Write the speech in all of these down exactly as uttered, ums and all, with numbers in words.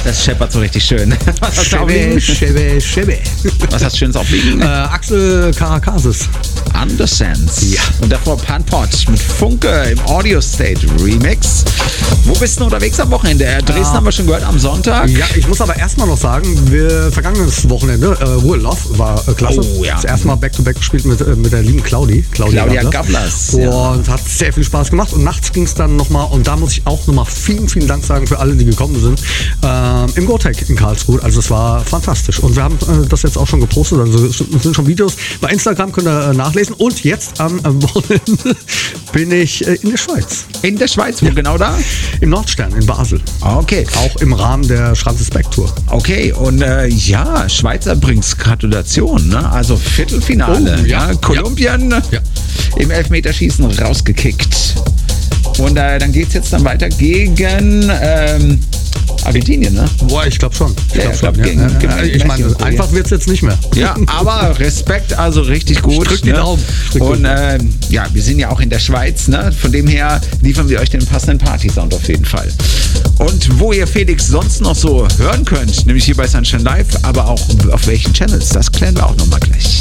das scheppert so richtig schön. Was hast du Schäbe, Schäbe, Schäbe. Was hast du Schönes aufliegen? Äh, Axel Karakasis. Undersense. Ja. Und davor Panpot mit Funke im Audio State Remix. Wo bist du unterwegs am Wochenende? Dresden Ja. haben wir schon gehört, am Sonntag. Ja, ich muss aber erstmal noch sagen, wir vergangenes Wochenende, äh, Ruhe Love war äh, klasse. Oh, ja. Das erste Mal Back-to-Back gespielt mit, äh, mit der lieben Claudi. Claudia, Claudia Gabler. Gablers, ja. Und hat sehr viel Spaß gemacht. Und nachts ging es dann nochmal, und da muss ich auch nochmal vielen, vielen Dank sagen für alle, die gekommen sind, ähm, im GoTech in Karlsruhe. Also es war fantastisch. Und wir haben äh, das jetzt auch schon gepostet, also es sind schon Videos. Bei Instagram könnt ihr äh, nachlesen. Und jetzt am äh, Wochenende bin ich äh, in der Schweiz. In der Schweiz, wo genau da? Im Nordstern in Basel. Okay. Auch im Rahmen der Schranzes Back Tour. Okay, und äh, ja, Schweizer bringt's Gratulation, ne? Also Viertelfinale. Oh, ja. Ja. Kolumbien Ja. im Elfmeterschießen rausgekickt. Und äh, dann geht's jetzt dann weiter gegen ähm, Argentinien, ne? Boah, ich glaube schon. Ich, Ja, glaub ich glaub, schon. gegen- ja, gegen ja, ich meine, Mexiko, einfach ja. wird es jetzt nicht mehr. Ja, aber Respekt, also richtig gut. Ich drück die ne? Daumen. Ich drück die Und äh, ja, wir sind ja auch in der Schweiz, ne? Von dem her liefern wir euch den passenden Party-Sound auf jeden Fall. Und wo ihr Felix sonst noch so hören könnt, nämlich hier bei Sunshine Live, aber auch auf welchen Channels, das klären wir auch nochmal gleich.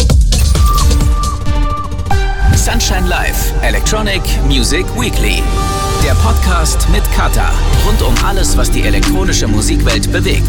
Sunshine Live, Electronic Music Weekly. Der Podcast mit Kata. Rund um alles, was die elektronische Musikwelt bewegt.